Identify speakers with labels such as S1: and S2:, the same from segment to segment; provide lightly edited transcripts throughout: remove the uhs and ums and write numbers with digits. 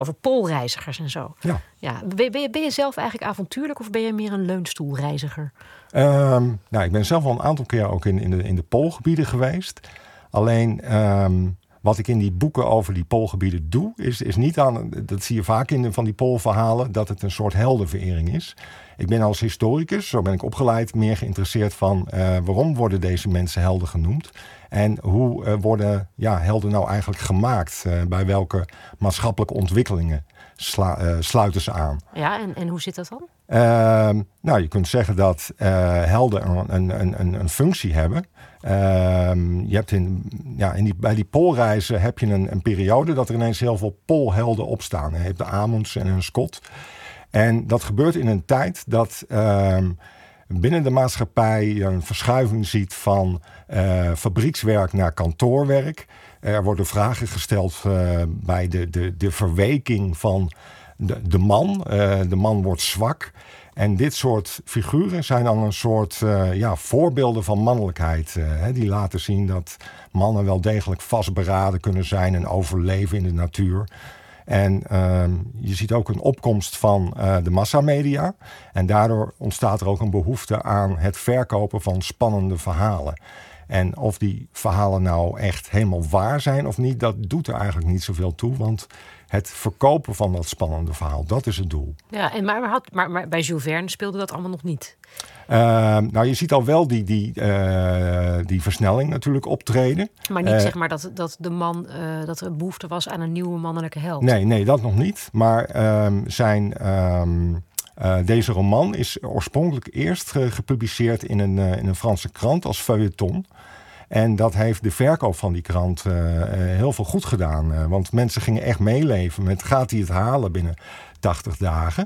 S1: over poolreizigers en zo. Ja. Ben je zelf eigenlijk avontuurlijk of ben je meer een leunstoelreiziger?
S2: Ik ben zelf al een aantal keer ook in de poolgebieden geweest. Alleen wat ik in die boeken over die poolgebieden doe, is niet aan, dat zie je vaak in van die poolverhalen, dat het een soort heldenverering is. Ik ben als historicus, zo ben ik opgeleid, meer geïnteresseerd van waarom worden deze mensen helden genoemd? En hoe worden helden nou eigenlijk gemaakt? Bij welke maatschappelijke ontwikkelingen sluiten ze aan?
S1: Ja, en hoe zit dat dan?
S2: Je kunt zeggen dat helden een functie hebben. Je hebt bij die poolreizen heb je een periode dat er ineens heel veel poolhelden opstaan. Je hebt de Amundsen en een Scott. En dat gebeurt in een tijd dat binnen de maatschappij een verschuiving ziet van fabriekswerk naar kantoorwerk. Er worden vragen gesteld bij de verweking van de man. De man wordt zwak. En dit soort figuren zijn dan een soort voorbeelden van mannelijkheid. Die laten zien dat mannen wel degelijk vastberaden kunnen zijn en overleven in de natuur. En je ziet ook een opkomst van de massamedia. En daardoor ontstaat er ook een behoefte aan het verkopen van spannende verhalen. En of die verhalen nou echt helemaal waar zijn of niet, dat doet er eigenlijk niet zoveel toe. Want het verkopen van dat spannende verhaal, dat is het doel.
S1: Ja, maar bij Jules Verne speelde dat allemaal nog niet.
S2: Je ziet al wel die versnelling natuurlijk optreden.
S1: Maar niet zeg maar dat de man, dat er behoefte was aan een nieuwe mannelijke held.
S2: Nee, dat nog niet. Maar deze roman is oorspronkelijk eerst gepubliceerd in een Franse krant als feuilleton. En dat heeft de verkoop van die krant heel veel goed gedaan. Want mensen gingen echt meeleven met gaat hij het halen binnen 80 dagen.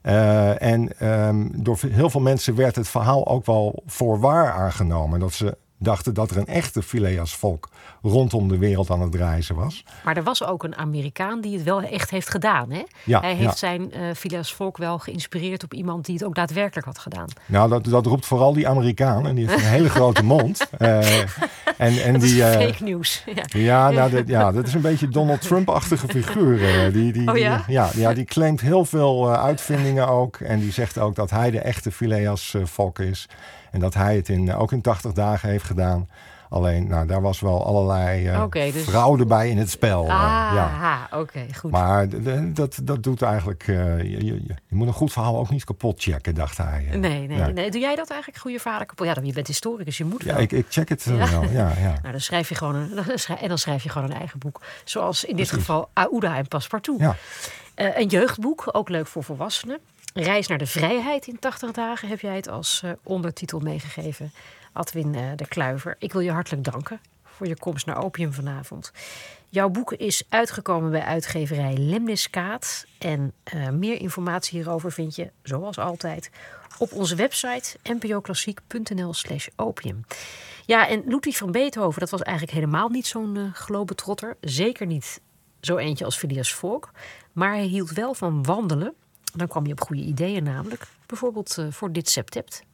S2: Door heel veel mensen werd het verhaal ook wel voor waar aangenomen. Dat ze dachten dat er een echte Phileas Fogg rondom de wereld aan het reizen was.
S1: Maar er was ook een Amerikaan die het wel echt heeft gedaan. Hè?
S2: Ja,
S1: hij heeft zijn Phileas Fogg wel geïnspireerd op iemand die het ook daadwerkelijk had gedaan.
S2: Nou, dat roept vooral die Amerikaan. En die heeft een hele grote mond.
S1: Dat is fake nieuws.
S2: Dat is een beetje Donald Trump-achtige figuur. Die claimt heel veel uitvindingen ook. En die zegt ook dat hij de echte Phileas Fogg is. En dat hij het ook in 80 dagen heeft gedaan. Alleen, daar was wel allerlei fraude bij in het spel.
S1: Oké, goed.
S2: Maar dat doet eigenlijk... Je moet een goed verhaal ook niet kapot checken, dacht hij.
S1: Nee. Doe jij dat eigenlijk, goede verhalen kapot? Ja, je bent historicus, je moet wel.
S2: Ja, ik check het wel, ja.
S1: Nou, dan schrijf je gewoon een eigen boek. Zoals in dit geval Aouda en Passepartout. Ja. Een jeugdboek, ook leuk voor volwassenen. Reis naar de vrijheid in 80 dagen heb jij het als ondertitel meegegeven. Adwin de Kluiver, ik wil je hartelijk danken voor je komst naar Opium vanavond. Jouw boek is uitgekomen bij uitgeverij Lemniskaat. En meer informatie hierover vind je, zoals altijd, op onze website npoklassiek.nl/opium. Ja, en Ludwig van Beethoven, dat was eigenlijk helemaal niet zo'n globetrotter. Zeker niet zo eentje als Phileas Fogg. Maar hij hield wel van wandelen. Dan kwam je op goede ideeën namelijk. Bijvoorbeeld voor dit septet.